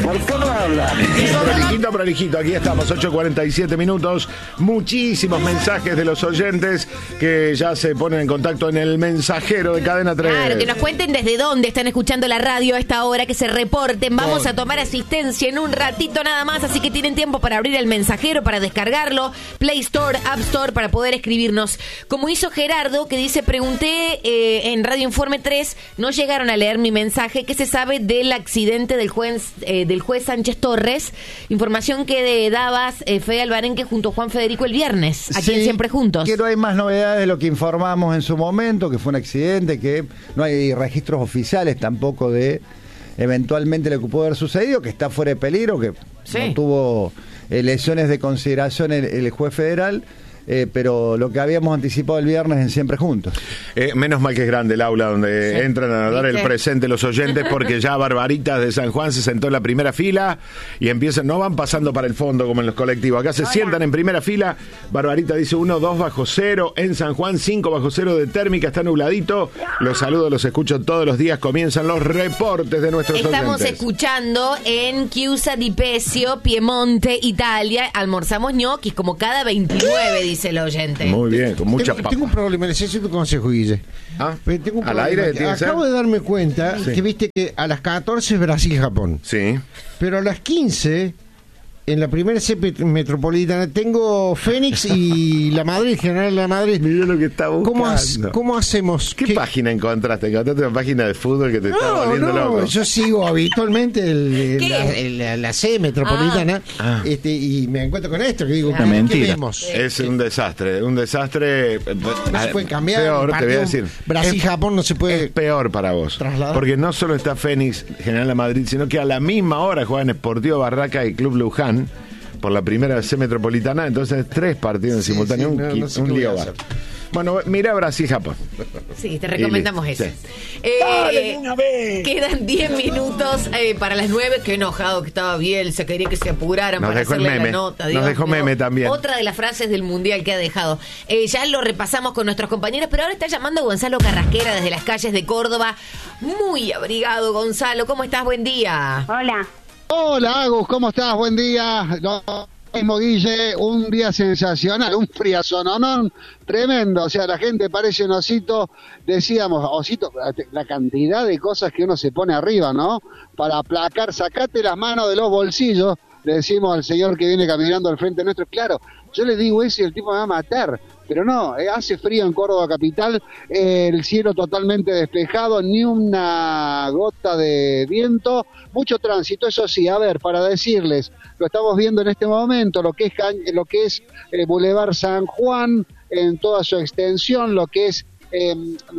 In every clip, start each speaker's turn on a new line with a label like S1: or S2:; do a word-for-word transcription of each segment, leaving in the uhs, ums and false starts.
S1: ¿Por qué no habla?
S2: Prolijito, prolijito, aquí estamos, ocho cuarenta y siete minutos. Muchísimos mensajes de los oyentes que ya se ponen en contacto en el mensajero de Cadena tres.
S3: Claro, que nos cuenten desde dónde están escuchando la radio a esta hora, que se reporten. Vamos a tomar asistencia en un ratito nada más, así que tienen tiempo para abrir el mensajero, para descargarlo, Play Store, App Store, para poder escribirnos. Como hizo Gerardo, que dice, pregunté eh, en Radio Informe tres, no llegaron a leer mi mensaje, ¿qué se sabe del accidente del juez, eh, del juez Sánchez Torres? Información que de, dabas eh, Fede Albarenque junto a Juan Federico el viernes, aquí
S4: Sí,
S3: en Siempre Juntos.
S4: Que no hay más novedades de lo que informamos en su momento, que fue un accidente, que no hay registros oficiales tampoco de eventualmente lo que pudo haber sucedido, que está fuera de peligro, que
S3: Sí.
S4: no tuvo eh, lesiones de consideración el, el juez federal. Eh, pero lo que habíamos anticipado el viernes en Siempre Juntos.
S2: Eh, menos mal que es grande el aula donde
S3: Sí.
S2: entran a dar el
S3: ¿Viste?
S2: presente los oyentes, porque ya Barbaritas de San Juan se sentó en la primera fila y empiezan, no van pasando para el fondo como en los colectivos, acá se sientan en primera fila. Barbarita dice uno, dos bajo cero en San Juan, cinco bajo cero de térmica, está nubladito. Los saludo, los escucho todos los días, comienzan los reportes de nuestros
S3: Estamos
S2: oyentes.
S3: escuchando en Chiusa di Pesio, Piemonte, Italia. Almorzamos ñoquis como cada veintinueve, dice el oyente.
S2: Muy bien, con mucha
S5: Tengo,
S2: papa.
S5: tengo un problema, necesito un consejo, Guille.
S2: Ah,
S5: Pero tengo un
S2: al
S5: problema.
S2: aire tiene que ser.
S5: Acabo de darme cuenta
S2: Sí.
S5: que viste que a las catorce es Brasil-Japón.
S2: Sí.
S5: Pero a las quince, en la primera C P metropolitana, tengo Fénix y la Madrid, General La Madrid.
S2: Mira lo que está buscando.
S5: ¿Cómo, ha- ¿Cómo hacemos?
S2: ¿Qué, página encontraste? ¿Encontraste una página de fútbol que te está
S5: No,
S2: volviendo
S5: no,
S2: loco?
S5: yo sigo habitualmente el, el-
S3: ¿Qué?
S5: la, el- la- la C metropolitana
S2: Ah.
S5: este, y me encuentro con esto, que digo,
S3: Una
S5: ¿qué
S4: mentira.
S5: vemos?
S2: Es un desastre, un desastre.
S5: No se puede cambiar.
S2: Peor,
S5: un
S2: te voy a
S5: partido
S2: decir.
S5: Brasil-Japón no se puede.
S2: Es peor para vos.
S5: trasladar.
S2: Porque no solo está Fénix, General La Madrid, sino que a la misma hora juegan Sportivo Barraca y Club Luján por la primera C metropolitana. Entonces, tres partidos en
S5: Sí,
S2: simultáneo.
S5: sí,
S2: un
S5: no,
S2: qui-
S5: no sé
S2: un
S5: qué voy
S2: lío
S5: a
S2: va.
S5: hacer.
S2: Bueno, mira Brasil-Japón.
S3: Sí, te recomendamos
S2: Y
S3: eso.
S2: listo.
S3: Eh,
S1: Dale, una vez.
S3: Quedan diez minutos eh, para las nueve. Qué enojado que estaba Bielsa, quería que se apuraran
S2: Nos
S3: para
S2: dejó el
S3: hacerle
S2: meme.
S3: la nota.
S2: Nos
S3: Dios
S2: dejó
S3: mío.
S2: meme también.
S3: Otra de las frases del Mundial que ha dejado. Eh, ya lo repasamos con nuestros compañeros, pero ahora está llamando Gonzalo Carrasquera desde las calles de Córdoba. Muy abrigado, Gonzalo. ¿Cómo estás? Buen día.
S6: Hola.
S7: Hola Agus, ¿cómo estás? Buen día. Lo mismo Guille, un día sensacional, un friazononón tremendo. O sea, la gente parece un osito. Decíamos, osito, la cantidad de cosas que uno se pone arriba, ¿no? Para aplacar, sacate las manos de los bolsillos, le decimos al señor que viene caminando al frente nuestro. Claro, yo le digo eso y el tipo me va a matar. Pero no, eh, hace frío en Córdoba capital, eh, el cielo totalmente despejado, ni una gota de viento, mucho tránsito, eso sí, a ver, para decirles, lo estamos viendo en este momento, lo que es, Ca- lo que es eh, Boulevard San Juan, en toda su extensión, lo que es eh,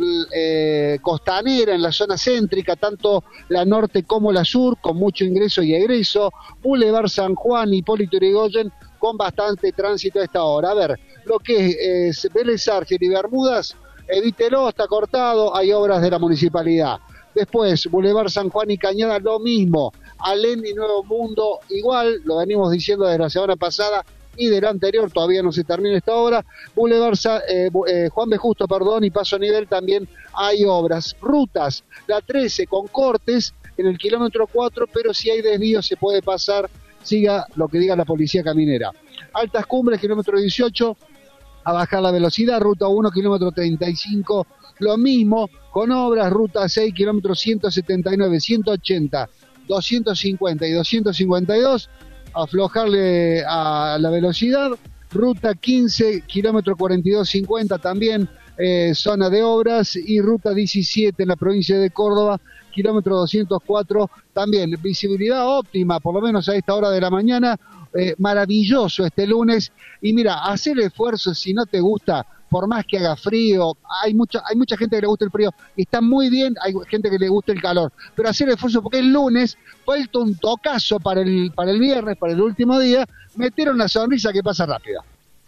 S7: eh, Costanera, en la zona céntrica, tanto la norte como la sur, con mucho ingreso y egreso, Boulevard San Juan, Hipólito Yrigoyen, con bastante tránsito a esta hora. A ver, lo que es Vélez Sarsfield y Bermudas, evítelo, está cortado, hay obras de la municipalidad. Después, Boulevard San Juan y Cañada, lo mismo. Alem y Nuevo Mundo, igual, lo venimos diciendo desde la semana pasada y de la anterior, todavía no se termina esta obra. Boulevard Sa- eh, eh, Juan B. Justo, perdón, y Paso a Nivel también hay obras. Rutas, la trece con cortes en el kilómetro cuatro, pero si hay desvíos se puede pasar, siga lo que diga la policía caminera. Altas Cumbres, kilómetro dieciocho, a bajar la velocidad, ruta uno, kilómetro treinta y cinco, lo mismo, con obras, ruta seis, kilómetro ciento setenta y nueve, ciento ochenta, doscientos cincuenta y doscientos cincuenta y dos, aflojarle a la velocidad, ruta quince, kilómetro cuarenta y dos cincuenta, también eh, zona de obras, y ruta diecisiete en la provincia de Córdoba, kilómetro doscientos cuatro, también visibilidad óptima, por lo menos a esta hora de la mañana, eh, maravilloso este lunes, y mira, hacer esfuerzo si no te gusta, por más que haga frío, hay mucha, hay mucha gente que le gusta el frío, y está muy bien, hay gente que le gusta el calor, pero hacer esfuerzo porque el lunes, falta un tocazo para el, para el viernes, para el último día, meter una sonrisa que pasa rápido.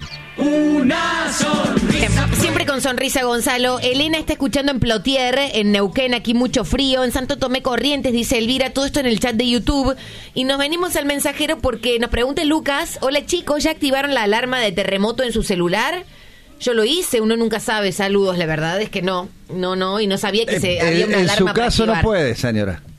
S8: Una sonrisa.
S3: Siempre con sonrisa, Gonzalo. Elena está escuchando en Plotier, en Neuquén, aquí mucho frío. En Santo Tomé Corrientes, dice Elvira, todo esto en el chat de YouTube. Y nos venimos al mensajero porque nos pregunta Lucas, hola chicos, ¿ya activaron la alarma de terremoto en su celular? Yo lo hice, uno nunca sabe, saludos, la verdad es que no, no, no, y no sabía que se
S4: Eh,
S3: había
S4: en
S3: una
S4: en
S3: alarma
S4: su
S3: para
S4: caso no
S3: activar.
S4: puede, señora.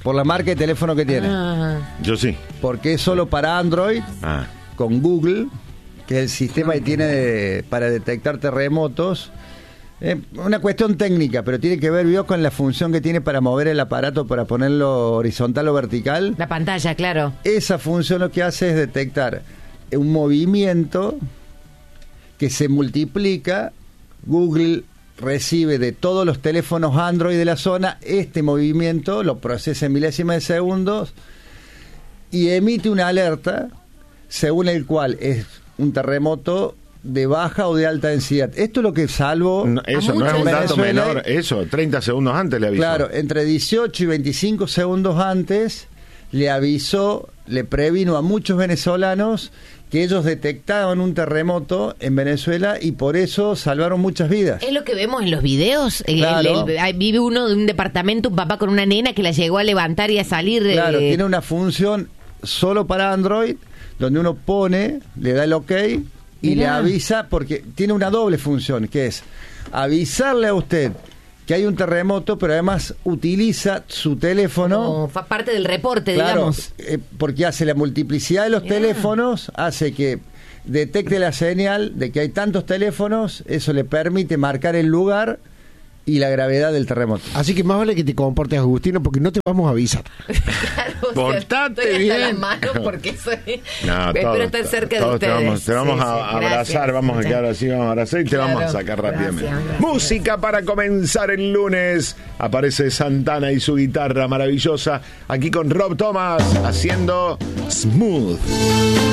S4: por la marca de teléfono que tiene.
S3: Ah.
S2: Yo sí.
S4: Porque es solo para Android,
S2: Ah.
S4: con Google, que es el sistema que tiene de- para detectar terremotos. Eh, una cuestión técnica, pero tiene que ver, vio, con la función que tiene para mover el aparato, para ponerlo horizontal o vertical.
S3: La pantalla, claro.
S4: Esa función lo que hace es detectar un movimiento que se multiplica. Google recibe de todos los teléfonos Android de la zona este movimiento, lo procesa en milésimas de segundos y emite una alerta según el cual es un terremoto de baja o de alta densidad. Esto es lo que salvo...
S2: No, eso no es
S3: muchos
S2: un dato
S4: Venezuela,
S2: menor. Eso, treinta segundos antes le avisó.
S4: Claro, entre dieciocho y veinticinco segundos antes le avisó, le previno a muchos venezolanos que ellos detectaban un terremoto en Venezuela y por eso salvaron muchas vidas.
S3: Es lo que vemos en los videos. El-
S4: Claro.
S3: el- el- ahí vive uno de un departamento, un papá con una nena que la llegó a levantar y a salir. eh,
S4: Claro, tiene una función solo para Android, donde uno pone, le da el ok y
S3: Mirá.
S4: le avisa, porque tiene una doble función, que es avisarle a usted que hay un terremoto, pero además utiliza su teléfono.
S3: como fa- parte del reporte,
S4: Claro,
S3: digamos.
S4: eh, porque hace la multiplicidad de los
S3: Mirá.
S4: teléfonos, hace que detecte la señal de que hay tantos teléfonos, eso le permite marcar el lugar y la gravedad del terremoto.
S5: Así que más vale que te comportes, Agustino, porque no te vamos a avisar.
S3: Claro, o sea,
S2: Portate
S3: estoy hasta
S2: bien.
S3: las manos porque soy...
S2: No,
S3: espero
S2: todos,
S3: estar cerca de
S2: todos
S3: ustedes.
S2: Te vamos, te vamos
S3: Sí,
S2: a
S3: sí,
S2: abrazar,
S3: gracias.
S2: vamos a quedar así, vamos a abrazar y te
S3: Claro.
S2: vamos a sacar rápidamente.
S3: Gracias, gracias.
S2: Música para comenzar el lunes. Aparece Santana y su guitarra maravillosa aquí con Rob Thomas haciendo Smooth.